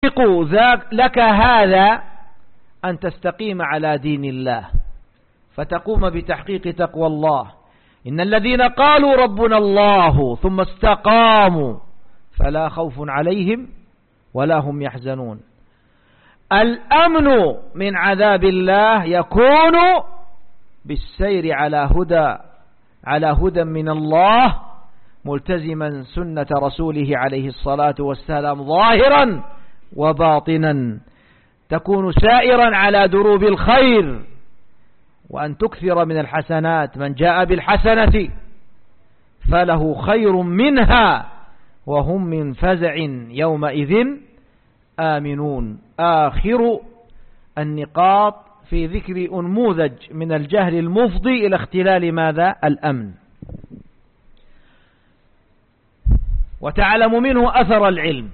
لك هذا أن تستقيم على دين الله فتقوم بتحقيق تقوى الله. إن الذين قالوا ربنا الله ثم استقاموا فلا خوف عليهم ولا هم يحزنون. الأمن من عذاب الله يكون بالسير على هدى من الله، ملتزما سنة رسوله عليه الصلاة والسلام ظاهرا وباطنا، تكون سائرا على دروب الخير، وأن تكثر من الحسنات. من جاء بالحسنة فله خير منها وهم من فزع يومئذ آمنون. آخر النقاط في ذكر أنموذج من الجهل المفضي إلى اختلال ماذا؟ الأمن. وتعلم منه أثر العلم.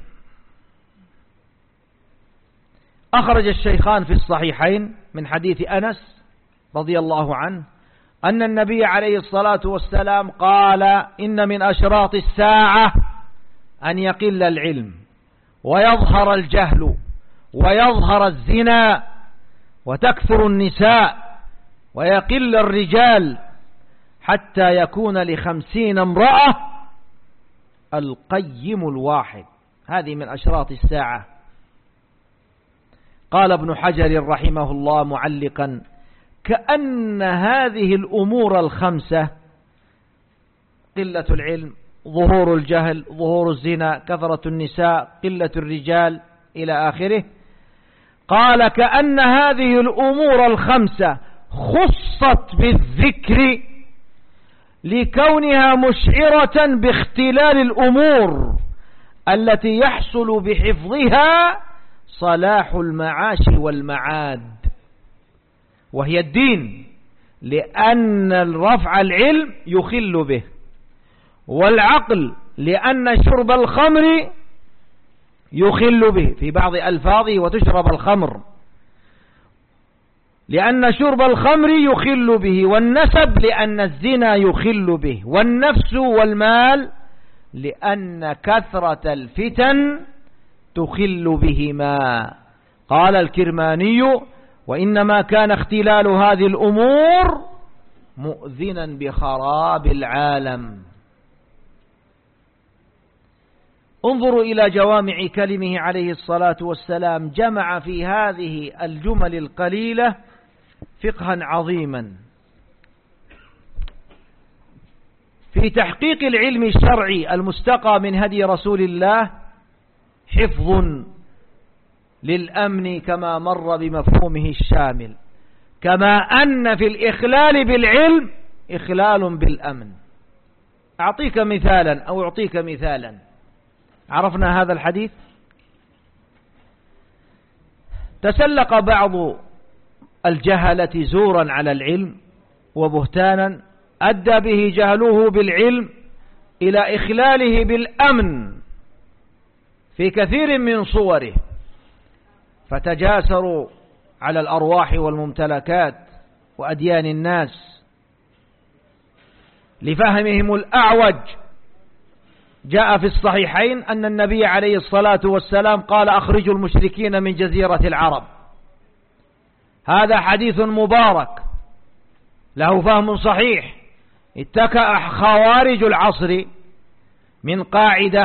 أخرج الشيخان في الصحيحين من حديث أنس رضي الله عنه أن النبي عليه الصلاة والسلام قال: إن من أشراط الساعة أن يقل العلم ويظهر الجهل ويظهر الزنا وتكثر النساء ويقل الرجال حتى يكون ل50 امرأة القيم الواحد. هذه من أشراط الساعة. قال ابن حجر رحمه الله معلقا: كأن هذه الأمور ال5: قلة العلم، ظهور الجهل، ظهور الزنا، كثرة النساء، قلة الرجال إلى آخره، قال كأن هذه الأمور ال5 خصت بالذكر لكونها مشعرة باختلال الأمور التي يحصل بحفظها صلاح المعاش والمعاد، وهي الدين، لأن رفع العلم يخل به، والعقل لأن شرب الخمر يخل به في بعض ألفاظه وتشرب الخمر، لأن شرب الخمر يخل به، والنسب لأن الزنا يخل به، والنفس والمال لأن كثرة الفتن تخل بهما. قال الكرماني: وإنما كان اختلال هذه الأمور مؤذنا بخراب العالم. انظروا إلى جوامع كلمه عليه الصلاة والسلام، جمع في هذه الجمل القليلة فقها عظيما في تحقيق العلم الشرعي المستقى من هدي رسول الله، حفظ للأمن كما مر بمفهومه الشامل، كما أن في الإخلال بالعلم إخلال بالأمن. أعطيك مثالا. عرفنا هذا الحديث. تسلق بعض الجهلة زورا على العلم وبهتانا أدى به جهله بالعلم إلى إخلاله بالأمن في كثير من صوره، فتجاسروا على الأرواح والممتلكات وأديان الناس لفهمهم الأعوج. جاء في الصحيحين أن النبي عليه الصلاة والسلام قال: أخرجوا المشركين من جزيرة العرب. هذا حديث مبارك له فهم صحيح. اتكأ خوارج العصر من قاعدة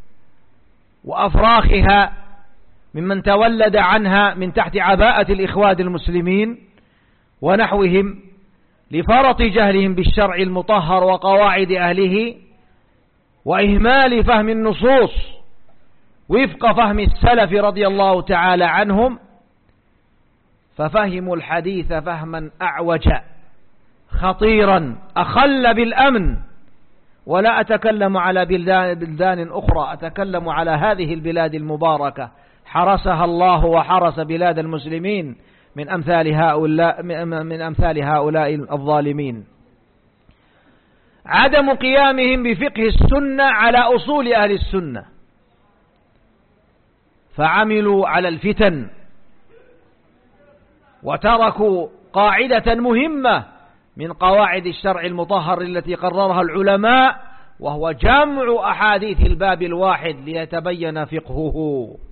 وأفراخها ممن تولد عنها من تحت عباءة الإخوان المسلمين ونحوهم، لفرط جهلهم بالشرع المطهر وقواعد أهله، وإهمال فهم النصوص وفق فهم السلف رضي الله تعالى عنهم، ففهموا الحديث فهما أعوجا خطيرا أخل بالأمن. ولا أتكلم على بلدان أخرى، أتكلم على هذه البلاد المباركة حرسها الله وحرس بلاد المسلمين من أمثال هؤلاء الظالمين. عدم قيامهم بفقه السنة على أصول أهل السنة، فعملوا على الفتن وتركوا قاعدة مهمة من قواعد الشرع المطهر التي قررها العلماء، وهو جمع أحاديث الباب الواحد ليتبين فقهه.